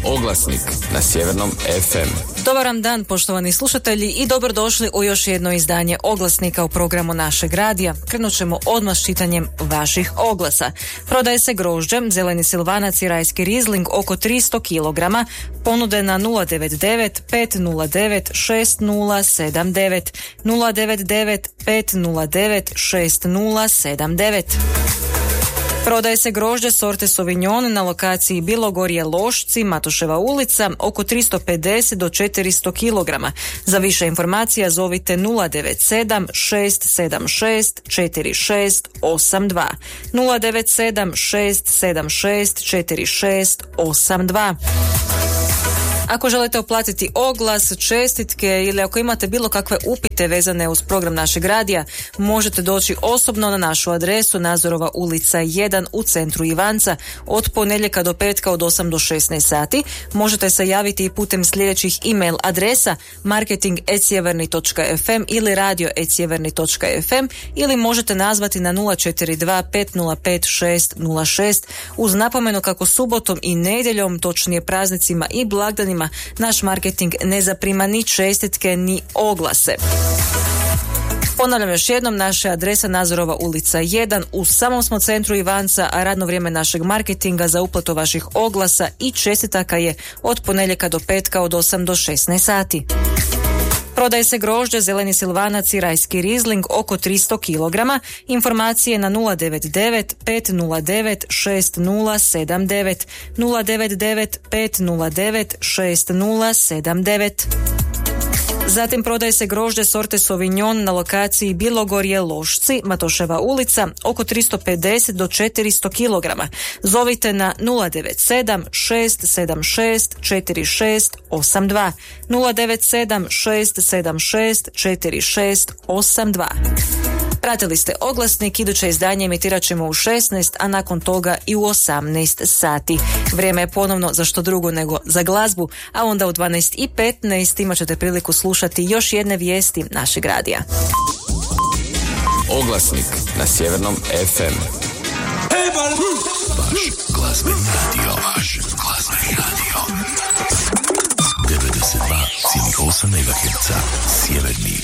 Oglasnik na Sjevernom FM. Dobar vam dan, poštovani slušatelji, i dobrodošli u još jedno izdanje Oglasnika u programu našeg radija. Krenut ćemo odmah s čitanjem vaših oglasa. Prodaje se grožđe, zeleni silvanac i rajski rizling oko 300 kg. Ponude na 099 509 6079 099 509 6079. Prodaje se grožđe sorte Sauvignon na lokaciji Bilogorje Lošci, Matoševa ulica, oko 350 do 400 kg. Za više informacija zovite 097 676 4682 097 676 4682. Ako želite uplatiti oglas, čestitke ili ako imate bilo kakve upite vezane uz program našeg radija, možete doći osobno na našu adresu Nazorova ulica 1 u centru Ivanca od ponedjeljka do petka od 8 do 16 sati. Možete se javiti i putem sljedećih email adresa marketing@sjeverni.fm ili radio@sjeverni.fm ili možete nazvati na 042 505 606 uz napomenu kako subotom i nedjeljom, točnije praznicima i blagdanima, naš marketing ne zaprima ni čestitke ni oglase. Ponavljam još jednom, naša adresa Nazorova ulica 1, u samom smo centru Ivanca, a radno vrijeme našeg marketinga za uplatu vaših oglasa i čestitaka je od ponedjeljka do petka od 8 do 16 sati. Prodaje se grožđe, zeleni silvanac i rajski rizling oko 300 kg. Informacije na 099 509 6079 099 509 6079. Zatim prodaje se grožđe sorte Sauvignon na lokaciji Bilogorje Lošci, Matoševa ulica, oko 350 do 400 kg. Zovite na 097 676 4682 097 676 4682. Pratili ste Oglasnik, iduće izdanje emitirat ćemo u 16, a nakon toga i u 18 sati. Vrijeme je ponovno za što drugo nego za glazbu, a onda u 12:15 imat ćete priliku slušati još jedne vijesti našeg radija. Oglasnik na Sjevernom FM. Vaš glazbeni radio. 92,8 MHz. Sjeverni